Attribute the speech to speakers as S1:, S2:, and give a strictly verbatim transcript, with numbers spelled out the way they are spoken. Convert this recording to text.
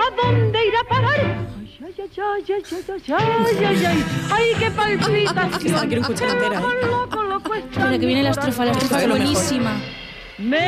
S1: ¿A dónde irá a parar? Ay, ay, ay, ay, ay, ay, ay, ay, ay, qué palpitación.
S2: Esta la quiero escuchar entera, ¿eh?
S1: Loco, loco, loco, está
S3: Espera, que viene la
S1: mi
S3: estrofa, la
S1: corazón.
S3: estrofa es
S2: Esto es lo mejor.
S3: buenísima.
S1: Me